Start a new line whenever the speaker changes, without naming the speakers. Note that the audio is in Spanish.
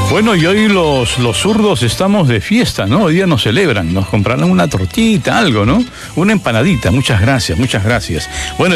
Bueno, y hoy los zurdos estamos de fiesta, ¿no? Hoy día nos celebran, nos comprarán una tortita, algo, ¿no? Una empanadita, muchas gracias, muchas gracias. Bueno.